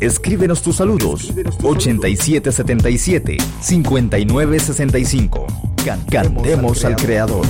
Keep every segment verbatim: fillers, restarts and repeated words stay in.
Escríbenos tus saludos. ochenta y siete setenta y siete, cincuenta y nueve sesenta y cinco. Cantemos al Creador.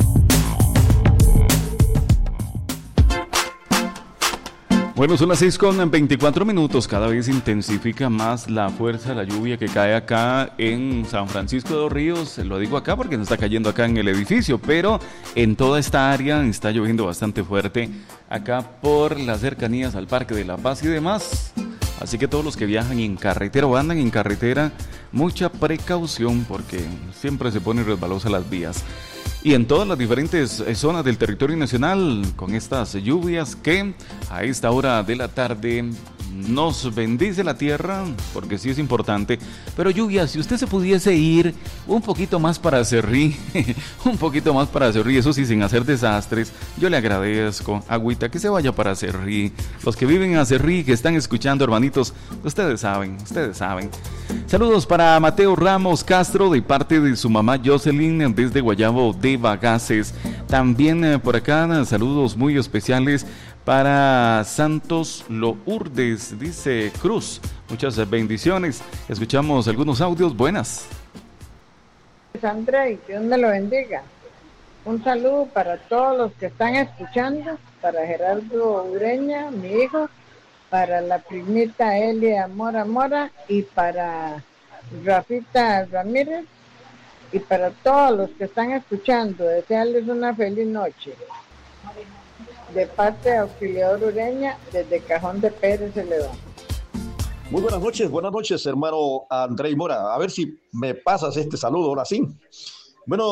Bueno, son las seis con veinticuatro minutos. Cada vez intensifica más la fuerza de la lluvia que cae acá en San Francisco de los Ríos. Lo digo acá porque no está cayendo acá en el edificio, pero en toda esta área está lloviendo bastante fuerte acá por las cercanías al Parque de la Paz y demás. Así que todos los que viajan en carretera o andan en carretera, mucha precaución porque siempre se ponen resbalosas las vías. Y en todas las diferentes zonas del territorio nacional, con estas lluvias que a esta hora de la tarde nos bendice la tierra, porque sí es importante. Pero lluvia, si usted se pudiese ir un poquito más para Cerrí, un poquito más para Cerrí, eso sí, sin hacer desastres, yo le agradezco, agüita, que se vaya para Cerrí. Los que viven en Cerrí, que están escuchando, hermanitos, ustedes saben, ustedes saben. Saludos para Mateo Ramos Castro, de parte de su mamá Jocelyn, desde Guayabo de Bagaces. También eh, por acá, saludos muy especiales para Santos Lourdes, dice Cruz. Muchas bendiciones. Escuchamos algunos audios. Buenas. André, Dios me lo bendiga. Un saludo para todos los que están escuchando, para Gerardo Ureña, mi hijo, para la primita Elia Mora Mora y para Rafita Ramírez y para todos los que están escuchando, desearles una feliz noche. De parte de Auxiliador Ureña, desde Cajón de Pérez Celedón. Muy buenas noches, buenas noches, hermano André Mora. A ver si me pasas este saludo ahora sí. Bueno,